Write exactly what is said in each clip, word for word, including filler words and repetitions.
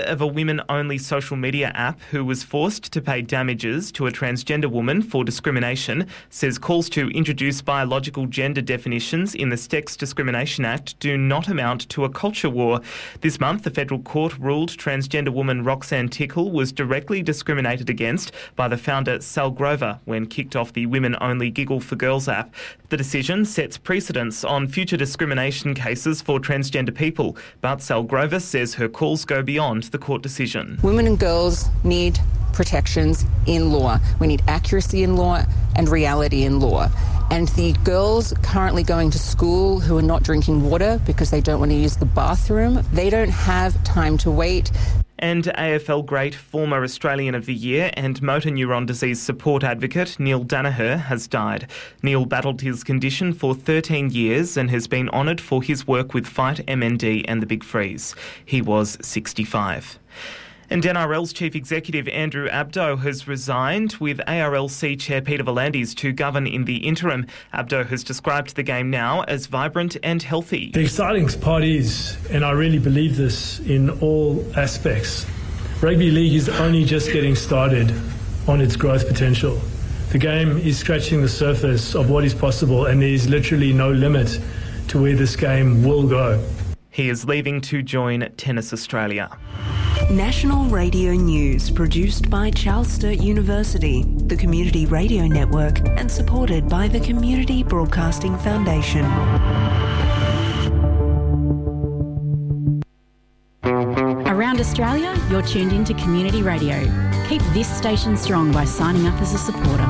of a women-only social media app who was forced to pay damages to a transgender woman for discrimination says calls to introduce biological gender definitions in the Sex Discrimination Act do not amount to a culture war. This month, the federal court ruled transgender woman Roxanne Tickle was directly discriminated against by the founder Sal Grover when kicked off the women-only Giggle for Girls app. The decision sets precedents on future discrimination cases for transgender people, but Sal Grover says her calls go beyond the court decision. Women and girls need protections in law. We need accuracy in law and reality in law. And the girls currently going to school who are not drinking water because they don't want to use the bathroom, they don't have time to wait. And A F L great, former Australian of the Year and motor neuron disease support advocate Neil Danaher has died. Neil battled his condition for thirteen years and has been honoured for his work with Fight M N D and the Big Freeze. He was sixty-five. And N R L's Chief Executive Andrew Abdo has resigned, with A R L C Chair Peter V'landys to govern in the interim. Abdo has described the game now as vibrant and healthy. The exciting part is, and I really believe this in all aspects, rugby league is only just getting started on its growth potential. The game is scratching the surface of what is possible, and there is literally no limit to where this game will go. He is leaving to join Tennis Australia. National Radio News, produced by Charles Sturt University, the Community Radio Network, and supported by the Community Broadcasting Foundation. Around Australia, you're tuned into Community Radio. Keep this station strong by signing up as a supporter.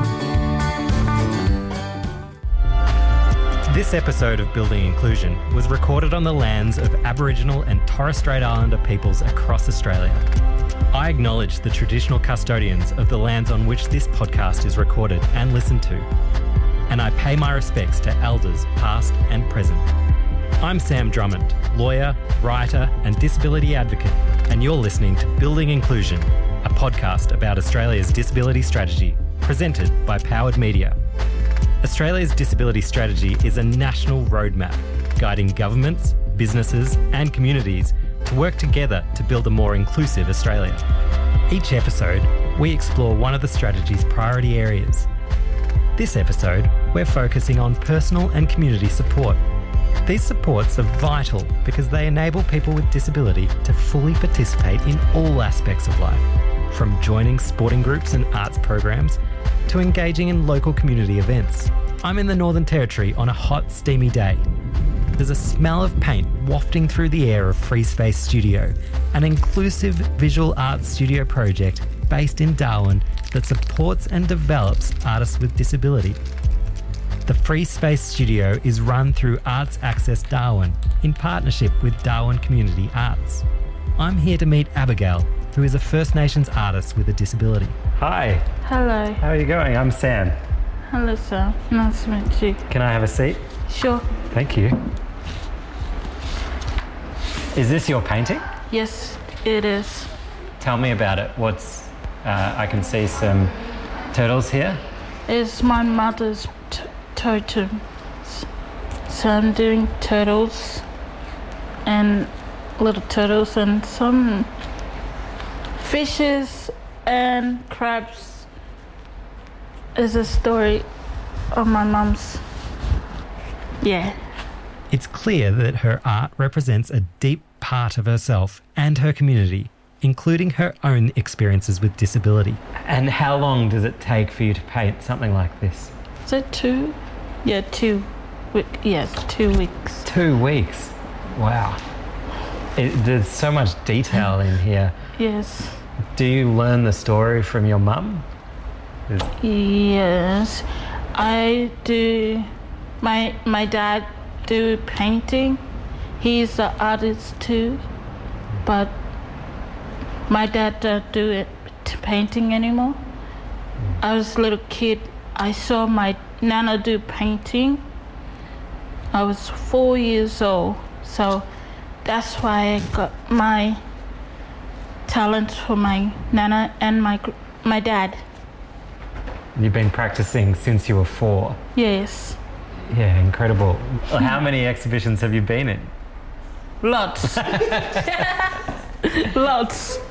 This episode of Building Inclusion was recorded on the lands of Aboriginal and Torres Strait Islander peoples across Australia. I acknowledge the traditional custodians of the lands on which this podcast is recorded and listened to, and I pay my respects to elders past and present. I'm Sam Drummond, lawyer, writer and disability advocate, and you're listening to Building Inclusion, a podcast about Australia's disability strategy, presented by Powered Media. Australia's disability strategy is a national roadmap guiding governments, businesses and communities to work together to build a more inclusive Australia. Each episode, we explore one of the strategy's priority areas. This episode, we're focusing on personal and community support. These supports are vital because they enable people with disability to fully participate in all aspects of life, from joining sporting groups and arts programs to engaging in local community events. I'm in the Northern Territory on a hot, steamy day. There's a smell of paint wafting through the air of Free Space Studio, an inclusive visual arts studio project based in Darwin that supports and develops artists with disability. The Free Space Studio is run through Arts Access Darwin in partnership with Darwin Community Arts. I'm here to meet Abigail, who is a First Nations artist with a disability. Hi. Hello. How are you going? I'm Sam. Hello, Sam. Nice to meet you. Can I have a seat? Sure. Thank you. Is this your painting? Yes, it is. Tell me about it. What's... Uh, I can see some turtles here. It's my mother's t- totem. So I'm doing turtles and little turtles and some fishes and crabs. Is a story of my mum's. Yeah. It's clear that her art represents a deep part of herself and her community, including her own experiences with disability. And how long does it take for you to paint something like this? Is it two? Yeah, two. Yes, two weeks. Two weeks? Wow. It, there's so much detail in here. Yes. Do you learn the story from your mum? Is... Yes. I do. My my dad do painting. He's an artist too, but my dad don't do it to painting anymore. I was a little kid. I saw my nana do painting. I was four years old, so that's why I got my talent for my nana and my my dad. You've been practicing since you were four? Yes. Yeah, incredible. How many exhibitions have you been in? Lots. Lots.